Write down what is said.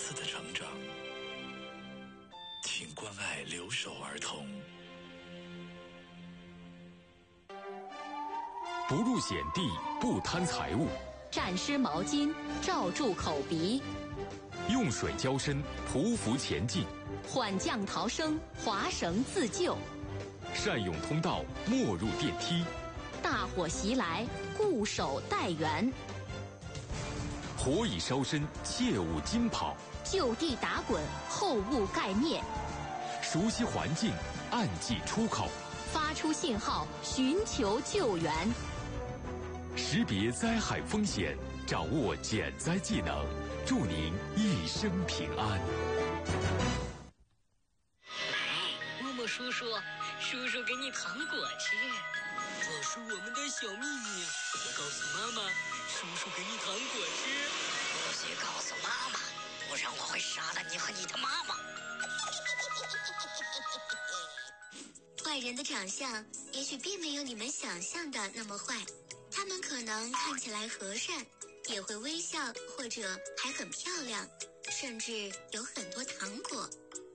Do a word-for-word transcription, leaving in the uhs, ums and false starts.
次的成长。请关爱留守儿童。 不入险地，不贪财物。 蘸湿毛巾，罩住口鼻。 用水浇身，匍匐前进。 缓降逃生，划绳自救。 善用通道，莫入电梯。 大火袭来，固守待援。 火已烧身，切勿惊跑。 就地打滚，后勿盖灭。 熟悉环境，按计出口。 发出信号，寻求救援。 识别灾害风险，掌握减灾技能，祝您一生平安。 来，默默叔叔，叔叔给你糖果吃，这是我们的小秘密，别告诉妈妈。叔叔给你糖果吃，不许告诉妈妈，不然我会杀了你和你的妈妈。 坏人的长相也许并没有你们想象的那么坏，他们可能看起来和善，也会微笑，或者还很漂亮，甚至有很多糖果。